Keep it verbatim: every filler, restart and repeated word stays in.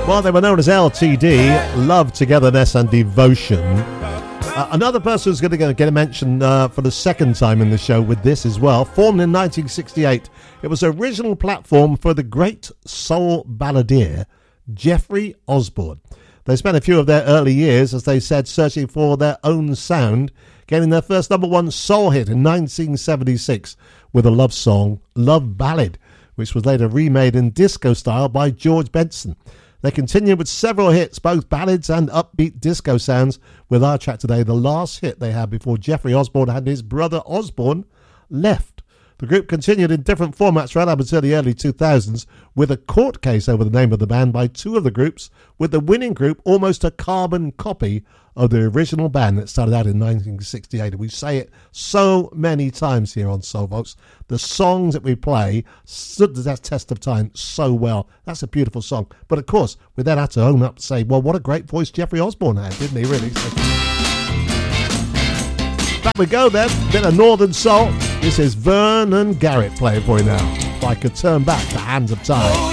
Well, they were known as L T D, Love, Togetherness and Devotion. Uh, another person who's going to get a mention uh, for the second time in the show with this as well. Formed in nineteen sixty-eight, it was the original platform for the great soul balladeer Jeffrey Osborne. They spent a few of their early years, as they said, searching for their own sound, getting their first number one soul hit in nineteen seventy-six with a love song, Love Ballad, which was later remade in disco style by George Benson. They continued with several hits, both ballads and upbeat disco sounds, with our track today, the last hit they had before Jeffrey Osborne and his brother Osborne left. The group continued in different formats right up until the early two thousands, with a court case over the name of the band by two of the groups, with the winning group almost a carbon copy of the original band that started out in nineteen sixty-eight. And we say it so many times here on Soul, folks. The songs that we play stood the test of time so well. That's a beautiful song. But of course, we then had to own up and say, well, what a great voice Jeffrey Osborne had, didn't he, really? So, back we go then, bit of Northern Soul. This is Vernon Garrett playing for you now. If I could turn back the hands of time.